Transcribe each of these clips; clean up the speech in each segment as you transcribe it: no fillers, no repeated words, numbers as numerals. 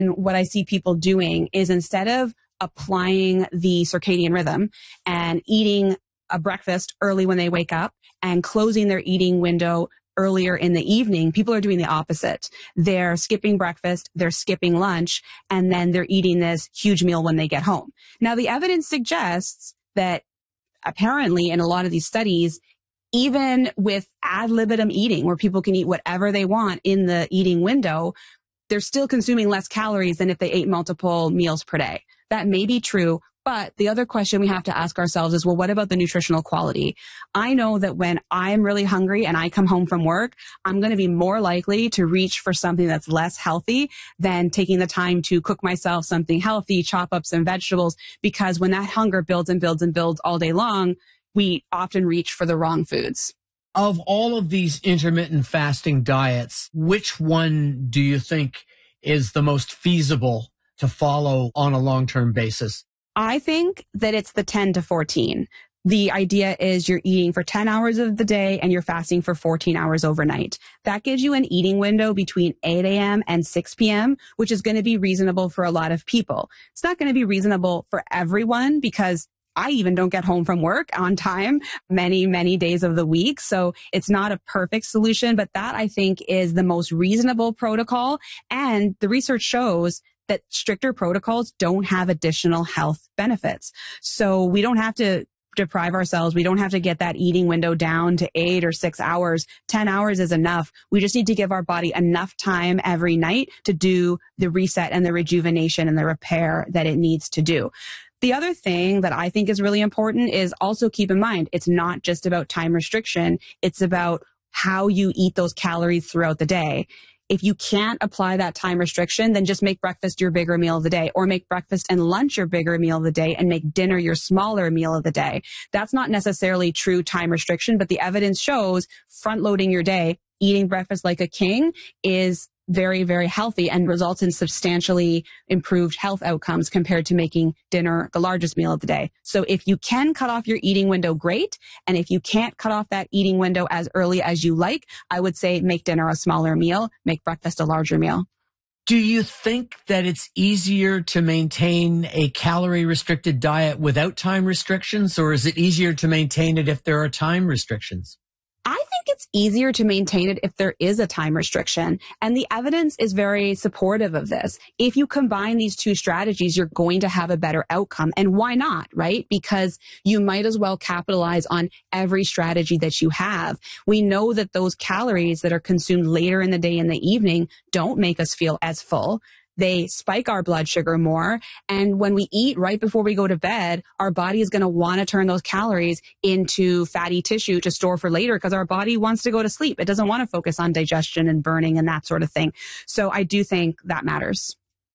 And what I see people doing is instead of applying the circadian rhythm and eating a breakfast early when they wake up and closing their eating window earlier in the evening, people are doing the opposite. They're skipping breakfast, they're skipping lunch, and then they're eating this huge meal when they get home. Now, the evidence suggests that apparently in a lot of these studies, even with ad libitum eating, where people can eat whatever they want in the eating window, they're still consuming less calories than if they ate multiple meals per day. That may be true, but the other question we have to ask ourselves is, well, what about the nutritional quality? I know that when I'm really hungry and I come home from work, I'm going to be more likely to reach for something that's less healthy than taking the time to cook myself something healthy, chop up some vegetables, because when that hunger builds and builds and builds all day long, we often reach for the wrong foods. Of all of these intermittent fasting diets, which one do you think is the most feasible to follow on a long-term basis? I think that it's the 10 to 14. The idea is you're eating for 10 hours of the day and you're fasting for 14 hours overnight. That gives you an eating window between 8 a.m. and 6 p.m., which is going to be reasonable for a lot of people. It's not going to be reasonable for everyone because I even don't get home from work on time many, many days of the week. So it's not a perfect solution, but that I think is the most reasonable protocol. And the research shows that stricter protocols don't have additional health benefits. So we don't have to deprive ourselves. We don't have to get that eating window down to 8 or 6 hours. 10 hours is enough. We just need to give our body enough time every night to do the reset and the rejuvenation and the repair that it needs to do. The other thing that I think is really important is also keep in mind, it's not just about time restriction. It's about how you eat those calories throughout the day. If you can't apply that time restriction, then just make breakfast your bigger meal of the day, or make breakfast and lunch your bigger meal of the day and make dinner your smaller meal of the day. That's not necessarily true time restriction, but the evidence shows front loading your day, eating breakfast like a king is very, very healthy and results in substantially improved health outcomes compared to making dinner the largest meal of the day. So if you can cut off your eating window, great. And if you can't cut off that eating window as early as you like, I would say make dinner a smaller meal, make breakfast a larger meal. Do you think that it's easier to maintain a calorie restricted diet without time restrictions, or is it easier to maintain it if there are time restrictions? I think it's easier to maintain it if there is a time restriction. And the evidence is very supportive of this. If you combine these two strategies, you're going to have a better outcome. And why not, right? Because you might as well capitalize on every strategy that you have. We know that those calories that are consumed later in the day and the evening don't make us feel as full. They spike our blood sugar more. And when we eat right before we go to bed, our body is going to want to turn those calories into fatty tissue to store for later because our body wants to go to sleep. It doesn't want to focus on digestion and burning and that sort of thing. So I do think that matters.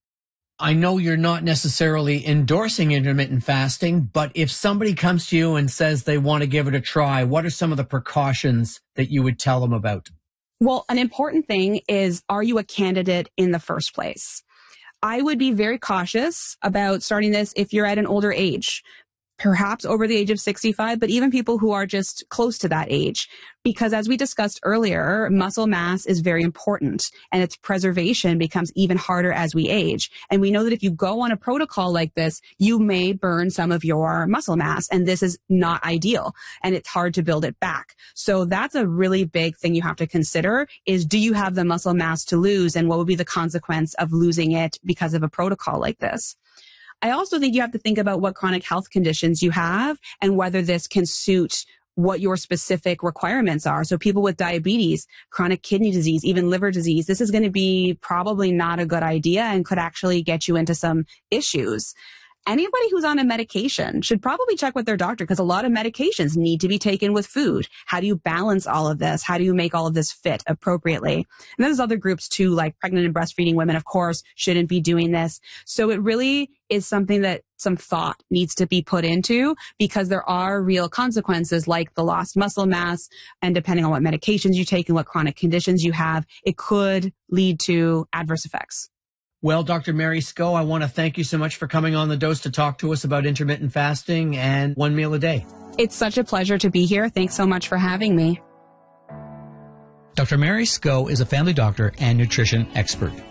I know you're not necessarily endorsing intermittent fasting, but if somebody comes to you and says they want to give it a try, what are some of the precautions that you would tell them about? Well, an important thing is, are you a candidate in the first place? I would be very cautious about starting this if you're at an older age, perhaps over the age of 65, but even people who are just close to that age. Because as we discussed earlier, muscle mass is very important and its preservation becomes even harder as we age. And we know that if you go on a protocol like this, you may burn some of your muscle mass, and this is not ideal and it's hard to build it back. So that's a really big thing you have to consider is, do you have the muscle mass to lose, and what would be the consequence of losing it because of a protocol like this? I also think you have to think about what chronic health conditions you have and whether this can suit what your specific requirements are. So people with diabetes, chronic kidney disease, even liver disease, this is going to be probably not a good idea and could actually get you into some issues. Anybody who's on a medication should probably check with their doctor because a lot of medications need to be taken with food. How do you balance all of this? How do you make all of this fit appropriately? And there's other groups too, like pregnant and breastfeeding women, of course, shouldn't be doing this. So it really is something that some thought needs to be put into because there are real consequences like the lost muscle mass, and depending on what medications you take and what chronic conditions you have, it could lead to adverse effects. Well, Dr. Mary Sco, I want to thank you so much for coming on The Dose to talk to us about intermittent fasting and one meal a day. It's such a pleasure to be here. Thanks so much for having me. Dr. Mary Sco is a family doctor and nutrition expert.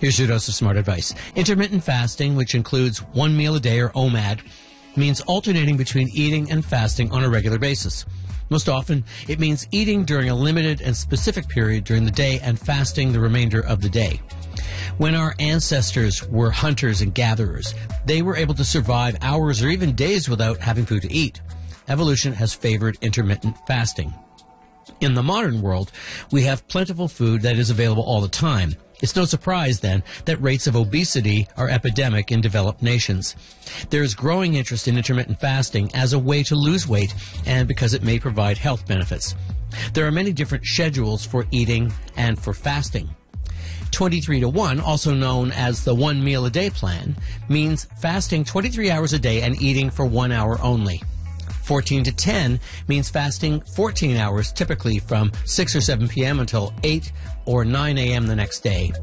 Here's your dose of smart advice. Intermittent fasting, which includes one meal a day or OMAD, means alternating between eating and fasting on a regular basis. Most often, it means eating during a limited and specific period during the day and fasting the remainder of the day. When our ancestors were hunters and gatherers, they were able to survive hours or even days without having food to eat. Evolution has favored intermittent fasting. In the modern world, we have plentiful food that is available all the time. It's no surprise, then, that rates of obesity are epidemic in developed nations. There is growing interest in intermittent fasting as a way to lose weight and because it may provide health benefits. There are many different schedules for eating and for fasting. 23-1, also known as the 1 meal a day plan, means fasting 23 hours a day and eating for 1 hour only. 14-10 means fasting 14 hours, typically from 6 or 7 p.m. until 8 or 9 a.m. the next day.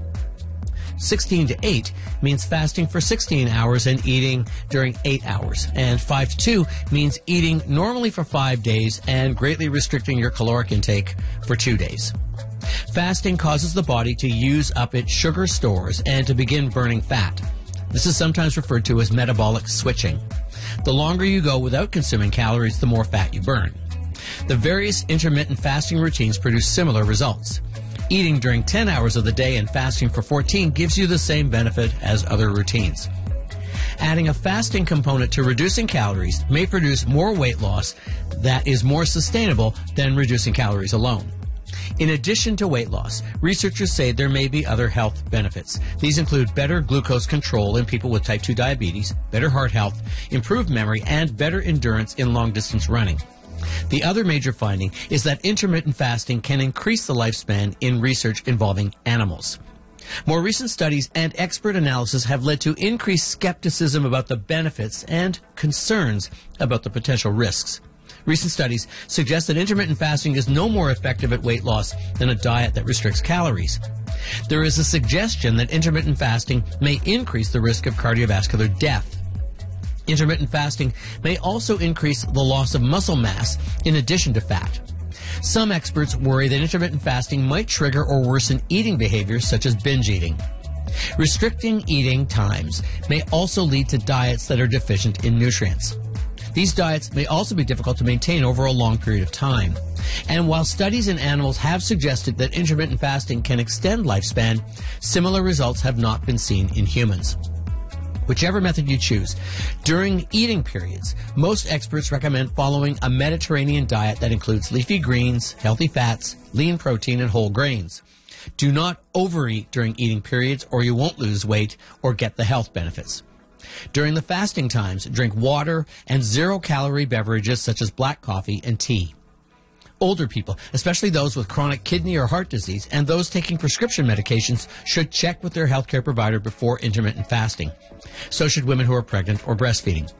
16-8 means fasting for 16 hours and eating during 8 hours. And 5-2 means eating normally for 5 days and greatly restricting your caloric intake for 2 days. Fasting causes the body to use up its sugar stores and to begin burning fat. This is sometimes referred to as metabolic switching. The longer you go without consuming calories, the more fat you burn. The various intermittent fasting routines produce similar results. Eating during 10 hours of the day and fasting for 14 gives you the same benefit as other routines. Adding a fasting component to reducing calories may produce more weight loss that is more sustainable than reducing calories alone. In addition to weight loss, researchers say there may be other health benefits. These include better glucose control in people with type 2 diabetes, better heart health, improved memory, and better endurance in long-distance running. The other major finding is that intermittent fasting can increase the lifespan in research involving animals. More recent studies and expert analysis have led to increased skepticism about the benefits and concerns about the potential risks. Recent studies suggest that intermittent fasting is no more effective at weight loss than a diet that restricts calories. There is a suggestion that intermittent fasting may increase the risk of cardiovascular death. Intermittent fasting may also increase the loss of muscle mass in addition to fat. Some experts worry that intermittent fasting might trigger or worsen eating behaviors such as binge eating. Restricting eating times may also lead to diets that are deficient in nutrients. These diets may also be difficult to maintain over a long period of time. And while studies in animals have suggested that intermittent fasting can extend lifespan, similar results have not been seen in humans. Whichever method you choose, during eating periods, most experts recommend following a Mediterranean diet that includes leafy greens, healthy fats, lean protein, and whole grains. Do not overeat during eating periods or you won't lose weight or get the health benefits. During the fasting times, drink water and zero-calorie beverages such as black coffee and tea. Older people, especially those with chronic kidney or heart disease and those taking prescription medications, should check with their healthcare provider before intermittent fasting. So should women who are pregnant or breastfeeding.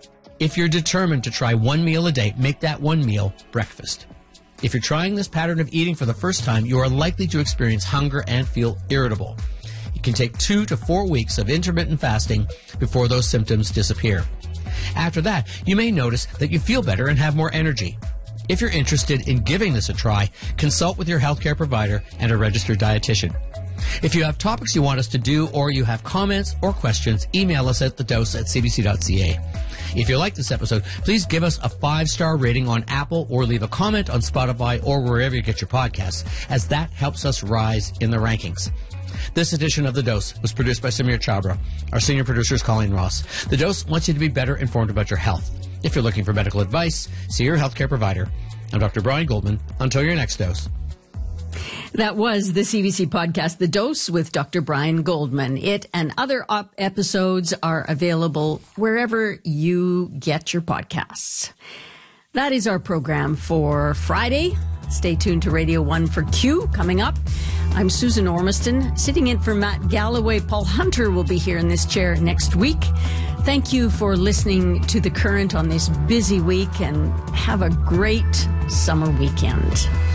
If you're determined to try 1 meal a day, make that 1 meal breakfast. If you're trying this pattern of eating for the first time, you are likely to experience hunger and feel irritable. It can take 2 to 4 weeks of intermittent fasting before those symptoms disappear. After that, you may notice that you feel better and have more energy. If you're interested in giving this a try, consult with your healthcare provider and a registered dietitian. If you have topics you want us to do or you have comments or questions, email us at thedose@cbc.ca. If you like this episode, please give us a 5-star rating on Apple or leave a comment on Spotify or wherever you get your podcasts, as that helps us rise in the rankings. This edition of The Dose was produced by Samir Chhabra. Our senior producer is Colleen Ross. The Dose wants you to be better informed about your health. If you're looking for medical advice, see your healthcare provider. I'm Dr. Brian Goldman. Until your next dose. That was the CBC podcast, The Dose with Dr. Brian Goldman. It and other episodes are available wherever you get your podcasts. That is our program for Friday. Stay tuned to Radio 1 for Q coming up. I'm Susan Ormiston, sitting in for Matt Galloway. Paul Hunter will be here in this chair next week. Thank you for listening to The Current on this busy week, and have a great summer weekend.